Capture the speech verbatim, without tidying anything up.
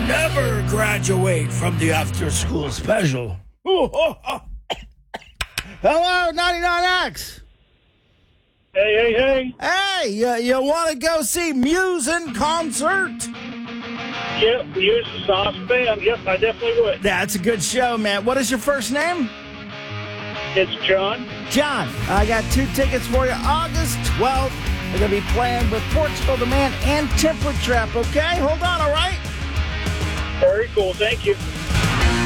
never graduate from the after school special. Hello, ninety-nine X. Hey, hey, hey. Hey, you, you want to go see Muse in concert? Yep, use the sauce band. Yep, I definitely would. That's a good show, man. What is your first name? It's John. John, I got two tickets for you. August twelfth. They're going to be playing with Portugal the Man and Temper Trap, okay? Hold on, all right? Very cool. Thank you.